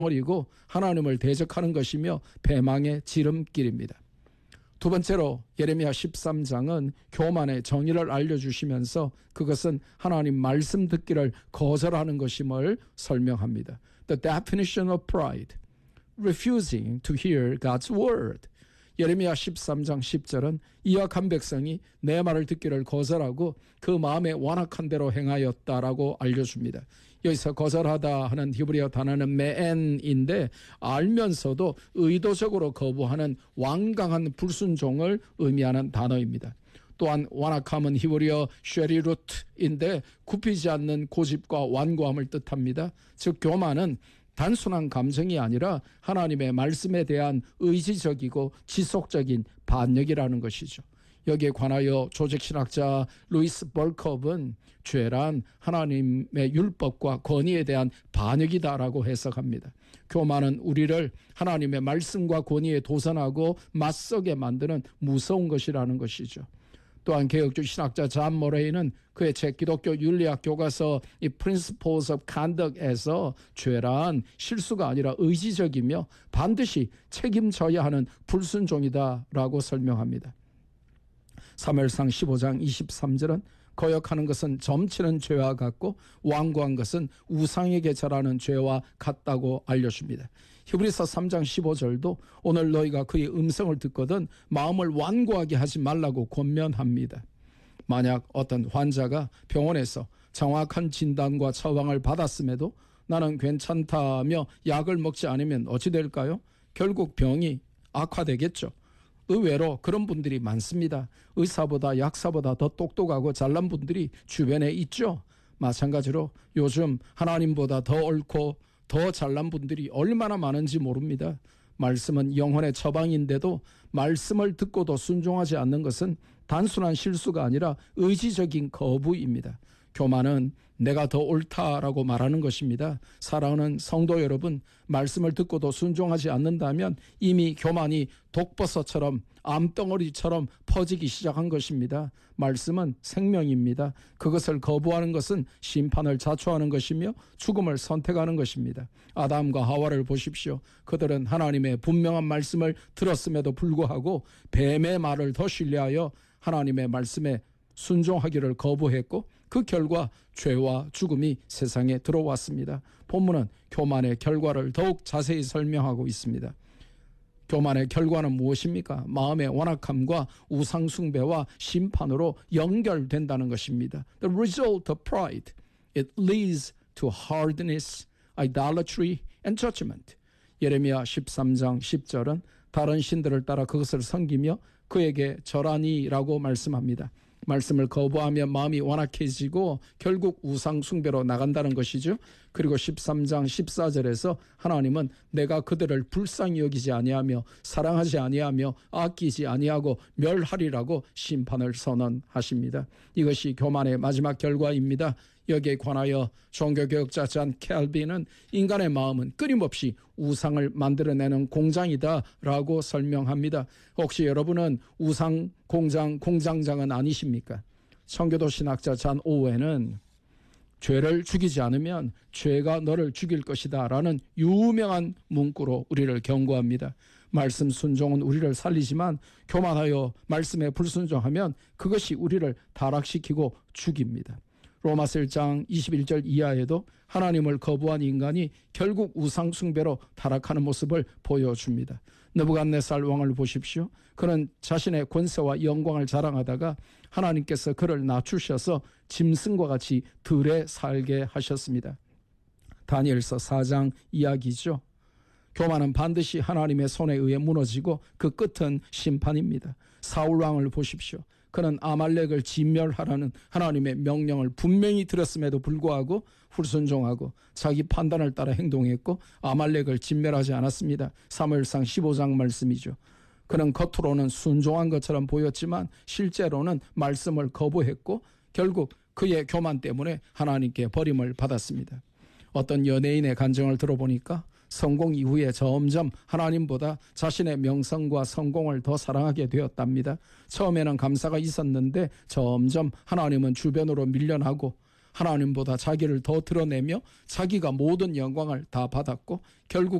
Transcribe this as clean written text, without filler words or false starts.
버리고 하나님을 대적하는 것이며 배망의 지름길입니다. 두 번째로 예레미야 13장은 교만의 정의를 알려주시면서 그것은 하나님 말씀 듣기를 거절하는 것임을 설명합니다. The definition of pride, refusing to hear God's word. 예레미야 13장 10절은 이 악한 백성이 내 말을 듣기를 거절하고 그 마음에 완악한 대로 행하였다라고 알려줍니다. 여기서 거절하다 하는 히브리어 단어는 메엔인데 알면서도 의도적으로 거부하는 완강한 불순종을 의미하는 단어입니다. 또한 완악함은 히브리어 쉐리루트인데 굽히지 않는 고집과 완고함을 뜻합니다. 즉 교만은 단순한 감정이 아니라 하나님의 말씀에 대한 의지적이고 지속적인 반역이라는 것이죠. 여기에 관하여 조직신학자 루이스 벌컵은 죄란 하나님의 율법과 권위에 대한 반역이다라고 해석합니다. 교만은 우리를 하나님의 말씀과 권위에 도전하고 맞서게 만드는 무서운 것이라는 것이죠. 또한 개혁주 신학자 잔 모레이는 그의 책 기독교 윤리학 교과서 이 Principles of Conduct에서 죄란 실수가 아니라 의지적이며 반드시 책임져야 하는 불순종이다라고 설명합니다. 사무엘상 15장 23절은 거역하는 것은 점치는 죄와 같고 완고한 것은 우상에게 절하는 죄와 같다고 알려줍니다. 히브리서 3장 15절도 오늘 너희가 그의 음성을 듣거든 마음을 완고하게 하지 말라고 권면합니다. 만약 어떤 환자가 병원에서 정확한 진단과 처방을 받았음에도 나는 괜찮다며 약을 먹지 않으면 어찌 될까요? 결국 병이 악화되겠죠. 의외로 그런 분들이 많습니다. 의사보다 약사보다 더 똑똑하고 잘난 분들이 주변에 있죠. 마찬가지로 요즘 하나님보다 더 옳고 더 잘난 분들이 얼마나 많은지 모릅니다. 말씀은 영혼의 처방인데도 말씀을 듣고도 순종하지 않는 것은 단순한 실수가 아니라 의지적인 거부입니다. 교만은 내가 더 옳다라고 말하는 것입니다. 사랑하는 성도 여러분, 말씀을 듣고도 순종하지 않는다면 이미 교만이 독버섯처럼 암덩어리처럼 퍼지기 시작한 것입니다. 말씀은 생명입니다. 그것을 거부하는 것은 심판을 자초하는 것이며 죽음을 선택하는 것입니다. 아담과 하와를 보십시오. 그들은 하나님의 분명한 말씀을 들었음에도 불구하고 뱀의 말을 더 신뢰하여 하나님의 말씀에 순종하기를 거부했고 그 결과 죄와 죽음이 세상에 들어왔습니다. 본문은 교만의 결과를 더욱 자세히 설명하고 있습니다. 교만의 결과는 무엇입니까? 마음의 완악함과 우상숭배와 심판으로 연결된다는 것입니다. The result of pride, it leads to hardness, idolatry and judgment. 예레미야 13장 10절은 다른 신들을 따라 그것을 섬기며 그에게 절하니라고 말씀합니다. 말씀을 거부하면 마음이 완악해지고 결국 우상 숭배로 나간다는 것이죠. 그리고 13장 14절에서 하나님은 내가 그들을 불쌍히 여기지 아니하며 사랑하지 아니하며 아끼지 아니하고 멸하리라고 심판을 선언하십니다. 이것이 교만의 마지막 결과입니다. 여기에 관하여 종교개혁자 잔 켈빈은 인간의 마음은 끊임없이 우상을 만들어내는 공장이다라고 설명합니다. 혹시 여러분은 우상 공장장은 아니십니까? 청교도 신학자 잔 오웬은 죄를 죽이지 않으면 죄가 너를 죽일 것이다 라는 유명한 문구로 우리를 경고합니다. 말씀 순종은 우리를 살리지만 교만하여 말씀에 불순종하면 그것이 우리를 타락시키고 죽입니다. 로마서 1장 21절 이하에도 하나님을 거부한 인간이 결국 우상 숭배로 타락하는 모습을 보여줍니다. 느부갓네살 왕을 보십시오. 그는 자신의 권세와 영광을 자랑하다가 하나님께서 그를 낮추셔서 짐승과 같이 들에 살게 하셨습니다. 다니엘서 4장 이야기죠. 교만은 반드시 하나님의 손에 의해 무너지고 그 끝은 심판입니다. 사울 왕을 보십시오. 그는 아말렉을 진멸하라는 하나님의 명령을 분명히 들었음에도 불구하고 불순종하고 자기 판단을 따라 행동했고 아말렉을 진멸하지 않았습니다. 사무엘상 15장 말씀이죠. 그는 겉으로는 순종한 것처럼 보였지만 실제로는 말씀을 거부했고 결국 그의 교만 때문에 하나님께 버림을 받았습니다. 어떤 연예인의 간증을 들어보니까 성공 이후에 점점 하나님보다 자신의 명성과 성공을 더 사랑하게 되었답니다. 처음에는 감사가 있었는데 점점 하나님은 주변으로 밀려나고 하나님보다 자기를 더 드러내며 자기가 모든 영광을 다 받았고 결국